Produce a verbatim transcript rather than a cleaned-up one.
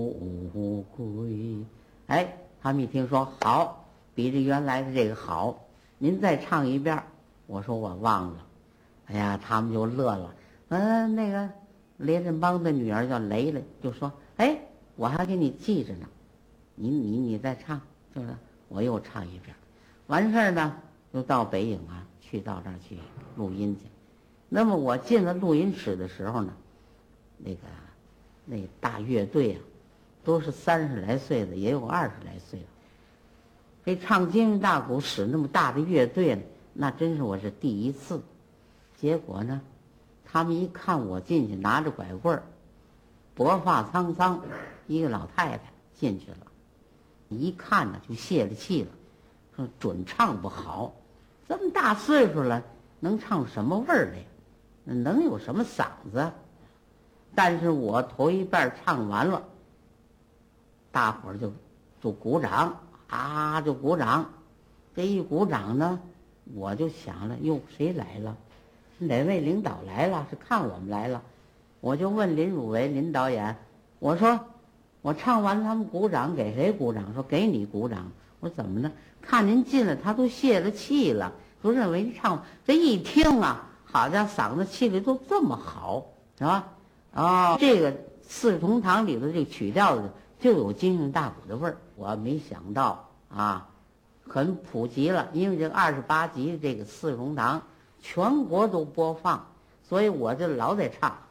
乌龟。哎，他们一听说好，比这原来的这个好，您再唱一遍。我说我忘了。哎呀，他们就乐了。嗯，那个雷振邦的女儿叫雷雷，就说：“哎，我还给你记着呢，你你你再唱，就是我又唱一遍。”完事儿呢，又到北影啊，去到这儿去录音去。那么我进了录音室的时候呢，那个那大乐队啊，都是三十来岁的，也有二十来岁的。这唱京韵大鼓使那么大的乐队呢，那真是我是第一次。结果呢，他们一看我进去，拿着拐棍儿，薄发苍苍，一个老太太进去了，一看呢就泄了气了，说准唱不好，这么大岁数了，能唱什么味儿来呀？能有什么嗓子？但是我头一遍唱完了，大伙儿就就鼓掌啊，就鼓掌。这一鼓掌呢，我就想了，哟，谁来了？哪位领导来了？是看我们来了。我就问林汝为林导演，我说我唱完他们鼓掌，给谁鼓掌？说给你鼓掌。我说怎么呢？看您进来，他都泄了气了，都认为你唱。这一听啊，好家伙，嗓子气力都这么好，是吧？哦，这个《四世同堂》里头这个曲调子就有京韵大鼓的味儿。我没想到啊，很普及了，因为这二十八集这个《四世同堂》全国都播放，所以我就老得唱。